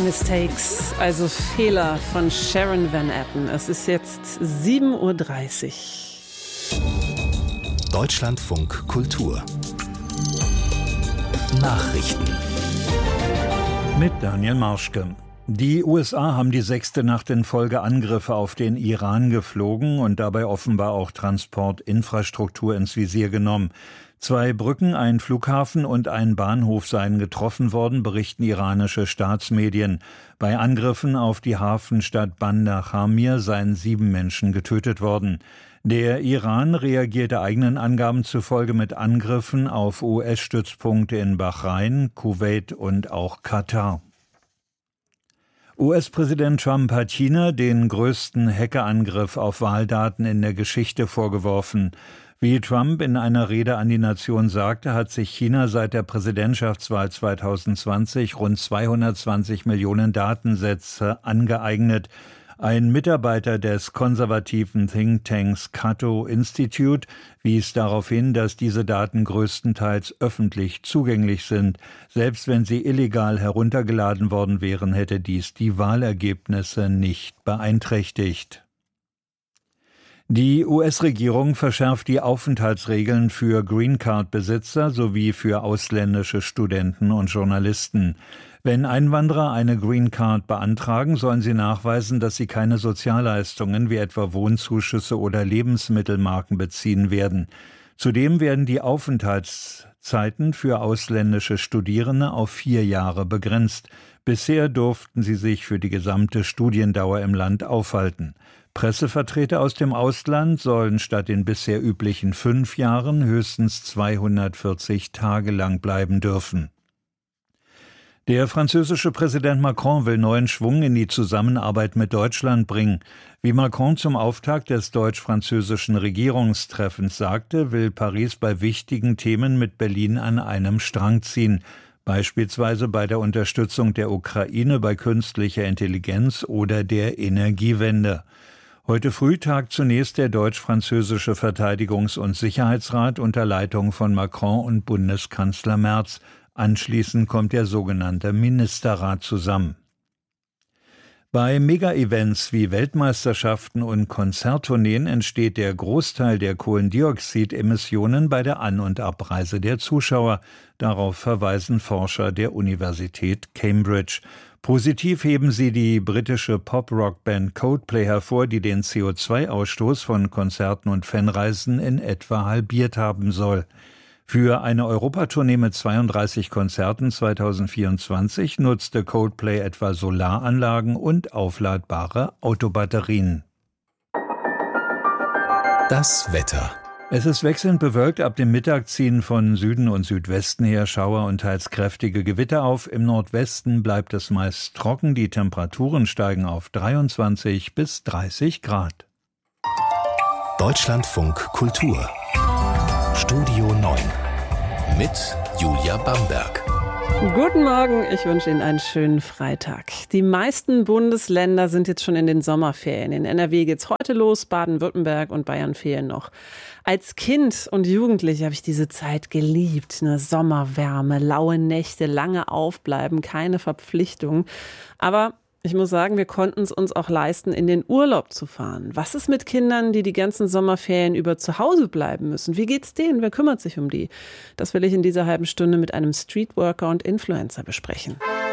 Mistakes, also Fehler von Sharon Van Etten. Es ist jetzt 7:30 Uhr. Deutschlandfunk Kultur. Nachrichten. Mit Daniel Marschke. Die USA haben die 6. Nacht in Folge Angriffe auf den Iran geflogen und dabei offenbar auch Transportinfrastruktur ins Visier genommen. 2 Brücken, ein Flughafen und ein Bahnhof seien getroffen worden, berichten iranische Staatsmedien. Bei Angriffen auf die Hafenstadt Bandar Hamir seien 7 Menschen getötet worden. Der Iran reagierte eigenen Angaben zufolge mit Angriffen auf US-Stützpunkte in Bahrain, Kuwait und auch Katar. US-Präsident Trump hat China den größten Hackerangriff auf Wahldaten in der Geschichte vorgeworfen. Wie Trump in einer Rede an die Nation sagte, hat sich China seit der Präsidentschaftswahl 2020 rund 220 Millionen Datensätze angeeignet. Ein Mitarbeiter des konservativen Thinktanks Cato Institute wies darauf hin, dass diese Daten größtenteils öffentlich zugänglich sind. Selbst wenn sie illegal heruntergeladen worden wären, hätte dies die Wahlergebnisse nicht beeinträchtigt. Die US-Regierung verschärft die Aufenthaltsregeln für Green-Card-Besitzer sowie für ausländische Studenten und Journalisten. Wenn Einwanderer eine Green Card beantragen, sollen sie nachweisen, dass sie keine Sozialleistungen wie etwa Wohnzuschüsse oder Lebensmittelmarken beziehen werden. Zudem werden die Aufenthaltszeiten für ausländische Studierende auf 4 Jahre begrenzt. Bisher durften sie sich für die gesamte Studiendauer im Land aufhalten. Pressevertreter aus dem Ausland sollen statt den bisher üblichen 5 Jahren höchstens 240 Tage lang bleiben dürfen. Der französische Präsident Macron will neuen Schwung in die Zusammenarbeit mit Deutschland bringen. Wie Macron zum Auftakt des deutsch-französischen Regierungstreffens sagte, will Paris bei wichtigen Themen mit Berlin an einem Strang ziehen, beispielsweise bei der Unterstützung der Ukraine bei künstlicher Intelligenz oder der Energiewende. Heute früh tagt zunächst der deutsch-französische Verteidigungs- und Sicherheitsrat unter Leitung von Macron und Bundeskanzler Merz. Anschließend kommt der sogenannte Ministerrat zusammen. Bei Mega-Events wie Weltmeisterschaften und Konzerttourneen entsteht der Großteil der Kohlendioxidemissionen bei der An- und Abreise der Zuschauer. Darauf verweisen Forscher der Universität Cambridge. Positiv heben sie die britische Pop-Rock-Band Coldplay hervor, die den CO2-Ausstoß von Konzerten und Fanreisen in etwa halbiert haben soll. Für eine Europatournee mit 32 Konzerten 2024 nutzte Coldplay etwa Solaranlagen und aufladbare Autobatterien. Das Wetter. Es ist wechselnd bewölkt, ab dem Mittag ziehen von Süden und Südwesten her Schauer und teils kräftige Gewitter auf. Im Nordwesten bleibt es meist trocken, die Temperaturen steigen auf 23 bis 30 Grad. Deutschlandfunk Kultur. Studio 9 mit Julia Bamberg. Guten Morgen, ich wünsche Ihnen einen schönen Freitag. Die meisten Bundesländer sind jetzt schon in den Sommerferien. In NRW geht's heute los, Baden-Württemberg und Bayern fehlen noch. Als Kind und Jugendliche habe ich diese Zeit geliebt. Eine Sommerwärme, laue Nächte, lange aufbleiben, keine Verpflichtungen. Aber ich muss sagen, wir konnten es uns auch leisten, in den Urlaub zu fahren. Was ist mit Kindern, die ganzen Sommerferien über zu Hause bleiben müssen? Wie geht's denen? Wer kümmert sich um die? Das will ich in dieser halben Stunde mit einem Streetworker und Influencer besprechen.